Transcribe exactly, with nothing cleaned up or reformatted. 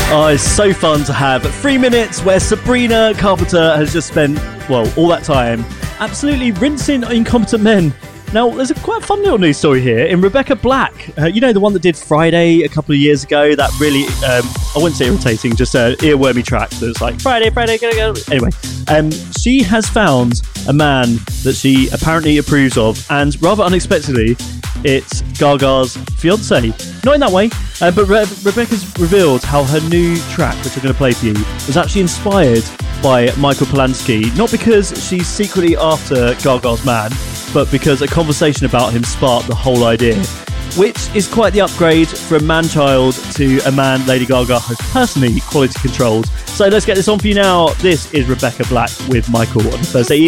Oh, it's so fun to have three minutes where Sabrina Carpenter has just spent, well, all that time absolutely rinsing incompetent men. Now, there's a quite fun little news story here in Rebecca Black. Uh, you know, the one that did Friday a couple of years ago? That really, um, I wouldn't say irritating, just a earwormy track that's like, Friday, Friday, go, go. Anyway, um, she has found a man that she apparently approves of, and rather unexpectedly, it's Gaga's fiance. Not in that way, uh, but Re- Rebecca's revealed how her new track, which I'm going to play for you, was actually inspired by Michael Polanski, not because she's secretly after Gaga's man, but because a conversation about him sparked the whole idea, which is quite the upgrade from man-child to a man Lady Gaga has personally quality controlled. So let's get this on for you now. This is Rebecca Black with Michael on Thursday evening.